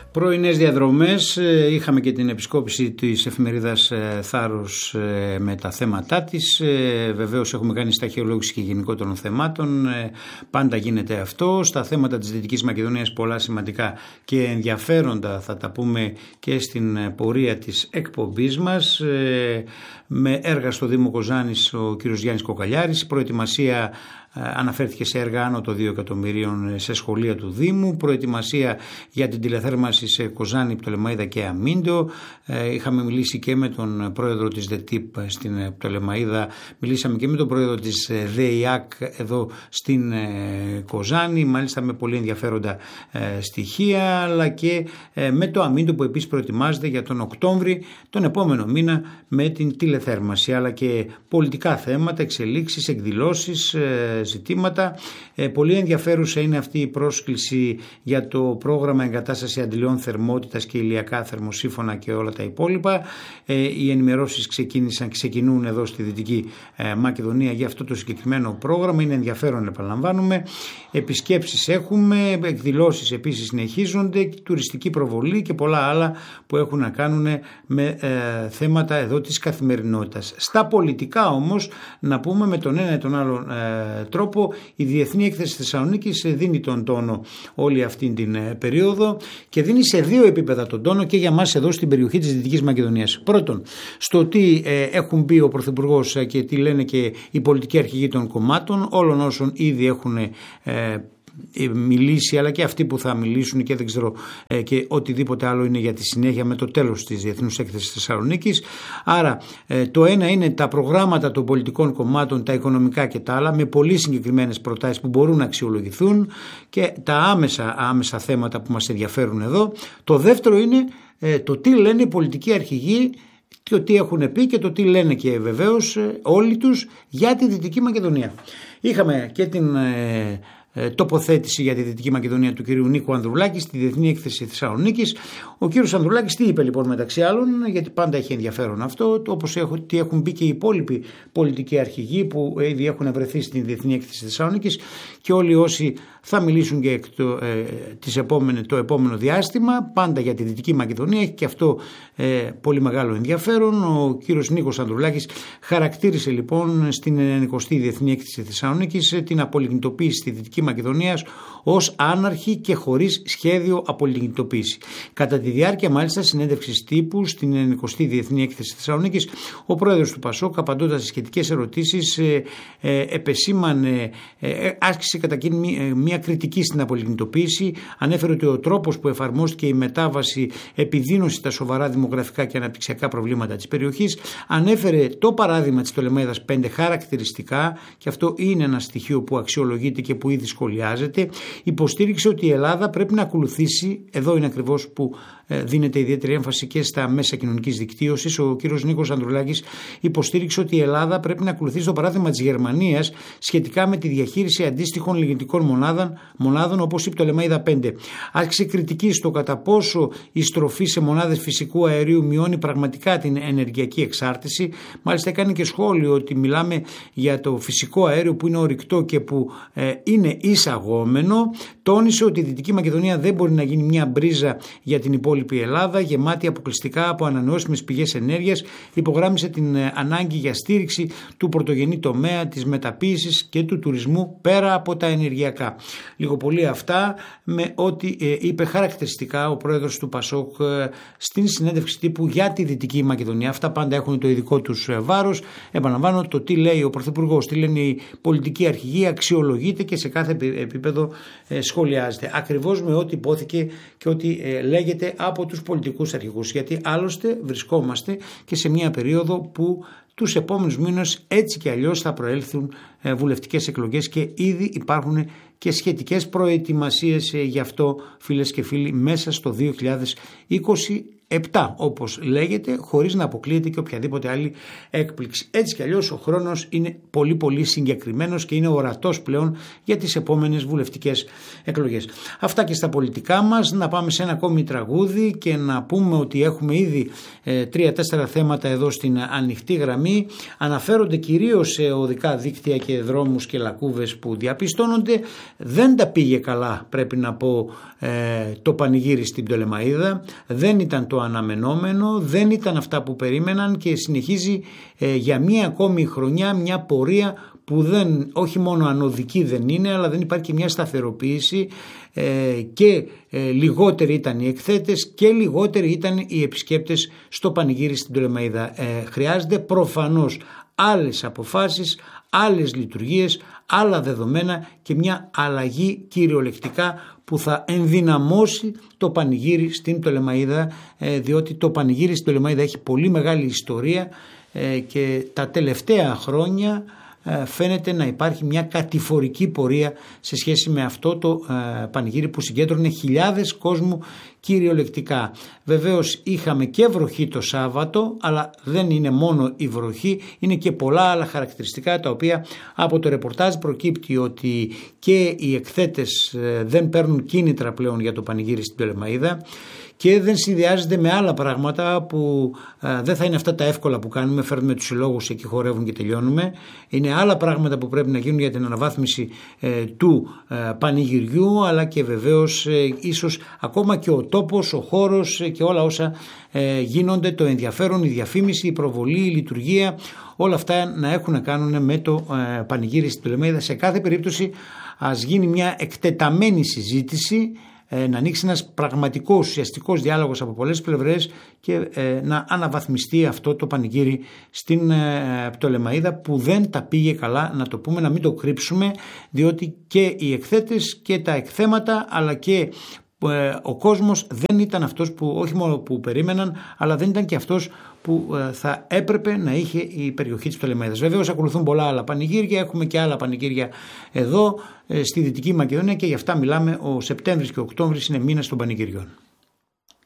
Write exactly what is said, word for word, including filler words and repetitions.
Πρωινές διαδρομές, είχαμε και την επισκόπηση της εφημερίδας Θάρρος με τα θέματά της. Βεβαίως έχουμε κάνει σταχυολόγηση και γενικότερων θεμάτων, πάντα γίνεται αυτό. Στα θέματα της Δυτικής Μακεδονίας πολλά σημαντικά και ενδιαφέροντα θα τα πούμε και στην πορεία της εκπομπής μας, με έργα στο Δήμο Κοζάνης ο κ. Γιάννης Κοκαλιάρης. Η προετοιμασία αναφέρθηκε σε έργα άνω των δύο εκατομμυρίων σε σχολεία του Δήμου, προετοιμασία για την τηλεθέρμανση σε Κοζάνη, Πτολεμαΐδα και Αμίντο. Ε, είχαμε μιλήσει και με τον πρόεδρο της ΔΕΤΥΠ στην Πτολεμαΐδα, μιλήσαμε και με τον πρόεδρο της ΔΕΙΑΚ εδώ στην ε, Κοζάνη, μάλιστα με πολύ ενδιαφέροντα ε, στοιχεία, αλλά και ε, με το Αμίντο που επίσης προετοιμάζεται για τον Οκτώβρη, τον επόμενο μήνα, με την τηλεθέρμανση, αλλά και πολιτικά θέματα, εξελίξεις, εκδηλώσεις, ε, ζητήματα. Ε, πολύ ενδιαφέρουσα είναι αυτή η πρόσκληση για το πρόγραμμα εγκατάσταση αντιλιών θερμότητας και ηλιακά θερμοσύφωνα και όλα τα υπόλοιπα. Ε, οι ενημερώσεις ξεκίνησαν, ξεκινούν εδώ στη Δυτική ε, Μακεδονία για αυτό το συγκεκριμένο πρόγραμμα. Είναι ενδιαφέρον, επαναλαμβάνουμε. Επισκέψεις έχουμε, εκδηλώσεις επίσης συνεχίζονται, τουριστική προβολή και πολλά άλλα που έχουν να κάνουν με ε, θέματα εδώ της καθημερινότητας. Στα πολιτικά όμως, να πούμε με τον ένα ή τον άλλο ε, τρόπο, η Διεθνή Έκθεση Θεσσαλονίκης δίνει τον τόνο όλη αυτή την ε, περίοδο και δίνει σε δύο επίπεδα τον τόνο και για μας εδώ στην περιοχή της Δυτικής Μακεδονίας. Πρώτον, στο τι ε, έχουν πει ο Πρωθυπουργός και τι λένε και οι πολιτικοί αρχηγοί των κομμάτων, όλων όσων ήδη έχουν ε, μιλήσει, αλλά και αυτοί που θα μιλήσουν και δεν ξέρω ε, και οτιδήποτε άλλο είναι για τη συνέχεια με το τέλος της Διεθνούς Έκθεσης Θεσσαλονίκης. Άρα ε, το ένα είναι τα προγράμματα των πολιτικών κομμάτων, τα οικονομικά και τα άλλα, με πολύ συγκεκριμένες προτάσεις που μπορούν να αξιολογηθούν και τα άμεσα, άμεσα θέματα που μας ενδιαφέρουν εδώ. Το δεύτερο είναι ε, το τι λένε οι πολιτικοί αρχηγοί, το τι έχουν πει και το τι λένε και βεβαίως ε, όλοι τους για τη Δυτική Μακεδονία. Είχαμε και την ε, τοποθέτηση για τη Δυτική Μακεδονία του κ. Νίκου Ανδρουλάκη στη Διεθνή Έκθεση Θεσσαλονίκης. Ο κ. Ανδρουλάκης τι είπε λοιπόν μεταξύ άλλων, γιατί πάντα έχει ενδιαφέρον αυτό, όπως έχουν, τι έχουν πει και οι υπόλοιποι πολιτικοί αρχηγοί που ήδη έχουν βρεθεί στην Διεθνή Έκθεση Θεσσαλονίκης και όλοι όσοι θα μιλήσουν και το, ε, τις επόμενες, το επόμενο διάστημα, πάντα για τη Δυτική Μακεδονία, έχει και αυτό ε, πολύ μεγάλο ενδιαφέρον. Ο κ. Νίκος Ανδρουλάκης χαρακτήρισε λοιπόν στην ενενηκοστή Διεθνή Έκθεση Θεσσαλονίκης την απολιγνητοποίηση στη Δυτική Μακεδονίας ως άναρχη και χωρίς σχέδιο απολιγνητοποίηση. Κατά τη διάρκεια μάλιστα συνέντευξης τύπου στην ενενηκοστή Διεθνή Έκθεση Θεσσαλονίκης, ο πρόεδρος του ΠΑΣΟΚ, απαντώντας στις σχετικές ερωτήσεις, ε, ε, επεσήμανε, ε, άσκησε κατά εκείνη ε, μια κριτική στην απολιγνητοποίηση, ανέφερε ότι ο τρόπος που εφαρμόστηκε η μετάβαση επιδείνωσε τα σοβαρά δημογραφικά και αναπτυξιακά προβλήματα της περιοχής, ανέφερε το παράδειγμα της Πτολεμαΐδας πέντε χαρακτηριστικά και αυτό είναι ένα στοιχείο που αξιολογείται και που ήδη σχολιάζεται. Υποστήριξε ότι η Ελλάδα πρέπει να ακολουθήσει, εδώ είναι ακριβώς που δίνεται ιδιαίτερη έμφαση και στα μέσα κοινωνικής δικτύωσης. Ο κ. Νίκος Ανδρουλάκης υποστήριξε ότι η Ελλάδα πρέπει να ακολουθήσει το παράδειγμα της Γερμανίας σχετικά με τη διαχείριση αντίστοιχων λιγνητικών μονάδων, μονάδων όπως η Πτολεμαΐδα πέντε. Άσκησε κριτική στο κατά πόσο η στροφή σε μονάδες φυσικού αερίου μειώνει πραγματικά την ενεργειακή εξάρτηση. Μάλιστα έκανε και σχόλιο ότι μιλάμε για το φυσικό αέριο που είναι ορυκτό και που ε, είναι εισαγόμενο. Τόνισε ότι η Δυτική Μακεδονία δεν μπορεί να γίνει μια μπρίζα για την υπόλοιπη Ελλάδα, γεμάτη αποκλειστικά από ανανεώσιμες πηγές ενέργειας. Υπογράμμισε την ε, ανάγκη για στήριξη του πρωτογενή τομέα, της μεταποίησης και του τουρισμού πέρα από τα ενεργειακά. Λίγο πολύ αυτά με ό,τι ε, είπε χαρακτηριστικά ο πρόεδρος του ΠΑΣΟΚ ε, στην συνέντευξη τύπου για τη Δυτική Μακεδονία. Αυτά πάντα έχουν το ειδικό τους ε, βάρος. Επαναλαμβάνω, το τι λέει ο Πρωθυπουργός, τι λένε οι πολιτικοί αρχηγοί, αξιολογείται και σε κάθε επίπεδο ε, σχολιάζεται. Ακριβώς με ό,τι υπόθηκε και ό,τι ε, λέγεται από τους πολιτικούς αρχηγούς. Γιατί άλλωστε βρισκόμαστε και σε μια περίοδο που τους επόμενους μήνες έτσι και αλλιώς θα προέλθουν ε, βουλευτικές εκλογές και ήδη υπάρχουν και σχετικές προετοιμασίες ε, γι' αυτό, φίλες και φίλοι, μέσα στο δύο χιλιάδες είκοσι επτά όπως λέγεται, χωρίς να αποκλείεται και οποιαδήποτε άλλη έκπληξη. Έτσι κι αλλιώς ο χρόνος είναι πολύ πολύ συγκεκριμένος και είναι ορατός πλέον για τις επόμενες βουλευτικές εκλογές. Αυτά και στα πολιτικά μας. Να πάμε σε ένα ακόμη τραγούδι και να πούμε ότι έχουμε ήδη ε, τρία-τέσσερα θέματα εδώ στην ανοιχτή γραμμή. Αναφέρονται κυρίως σε οδικά δίκτυα και δρόμους και λακκούβες που διαπιστώνονται. Δεν τα πήγε καλά, πρέπει να πω, ε, το πανηγύρι στην Πτολεμαΐδα. Δεν ήταν το αναμενόμενο, δεν ήταν αυτά που περίμεναν και συνεχίζει ε, για μία ακόμη χρονιά μια πορεία που δεν, όχι μόνο ανωδική δεν είναι, αλλά δεν υπάρχει και μια σταθεροποίηση ε, και ε, λιγότεροι ήταν οι εκθέτες και λιγότεροι ήταν οι επισκέπτες στο πανηγύρι στην Πτολεμαΐδα. Ε, χρειάζεται προφανώς άλλες αποφάσεις, άλλες λειτουργίες, άλλα δεδομένα και μια αλλαγή κυριολεκτικά που θα ενδυναμώσει το πανηγύρι στην Πτολεμαΐδα, διότι το πανηγύρι στην Πτολεμαΐδα έχει πολύ μεγάλη ιστορία και τα τελευταία χρόνια φαίνεται να υπάρχει μια κατηφορική πορεία σε σχέση με αυτό το πανηγύρι που συγκέντρωνε χιλιάδες κόσμου κυριολεκτικά. Βεβαίως είχαμε και βροχή το Σάββατο, αλλά δεν είναι μόνο η βροχή, είναι και πολλά άλλα χαρακτηριστικά τα οποία από το ρεπορτάζ προκύπτει ότι και οι εκθέτες δεν παίρνουν κίνητρα πλέον για το πανηγύρι στην Πτολεμαΐδα και δεν συνδυάζεται με άλλα πράγματα που α, δεν θα είναι αυτά τα εύκολα που κάνουμε, φέρνουμε τους συλλόγους εκεί, χορεύουν και τελειώνουμε. Είναι άλλα πράγματα που πρέπει να γίνουν για την αναβάθμιση ε, του ε, πανηγυριού, αλλά και βεβαίως ε, ίσως ακόμα και ο τόπος, ο χώρος ε, και όλα όσα ε, γίνονται, το ενδιαφέρον, η διαφήμιση, η προβολή, η λειτουργία, όλα αυτά να έχουν να κάνουν με το ε, πανηγύρι στην Πτολεμαΐδα. Σε κάθε περίπτωση ας γίνει μια εκτεταμένη συζήτηση, να ανοίξει ένας πραγματικός ουσιαστικός διάλογος από πολλές πλευρές και ε, να αναβαθμιστεί αυτό το πανηγύρι στην ε, Πτολεμαΐδα που δεν τα πήγε καλά, να το πούμε, να μην το κρύψουμε, διότι και οι εκθέτες και τα εκθέματα αλλά και ε, ο κόσμος δεν ήταν αυτός που όχι μόνο που περίμεναν, αλλά δεν ήταν και αυτός που ε, θα έπρεπε να είχε η περιοχή της Πτολεμαΐδας. Βεβαίως ακολουθούν πολλά άλλα πανηγύρια, έχουμε και άλλα πανηγύρια εδώ ε, στη Δυτική Μακεδονία και γι' αυτά μιλάμε. Ο Σεπτέμβρης και ο Οκτώβρης είναι μήνες των πανηγυριών.